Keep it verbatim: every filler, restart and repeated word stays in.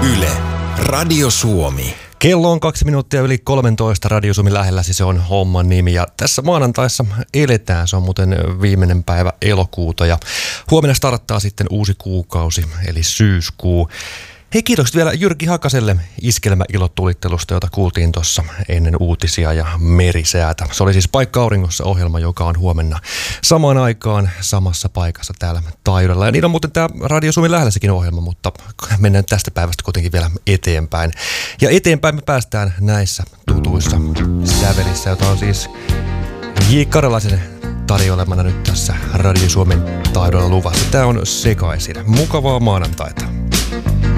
Yle, Radio Suomi. Kello on kaksi minuuttia yli kolmetoista, Radio Suomi lähellä, siis se on homman nimi. Ja tässä maanantaissa eletään, se on muuten viimeinen päivä elokuuta ja huomenna starttaa sitten uusi kuukausi, eli syyskuu. Hei, kiitokset vielä Jyrki Hakaselle iskelmäilotulittelusta, jota kuultiin tuossa ennen uutisia ja merisäätä. Se oli siis Paikka auringossa -ohjelma, joka on huomenna samaan aikaan samassa paikassa täällä taajuudella. Ja niin on muuten tämä Radio Suomi lähelläkin ohjelma, mutta mennään tästä päivästä kuitenkin vielä eteenpäin. Ja eteenpäin me päästään näissä tutuissa sävelissä, jota on siis J. Karjalaisen tarjoilemana nyt tässä Radio Suomen taajuudella luvassa. Tämä on Sekaisin. Mukavaa maanantaita.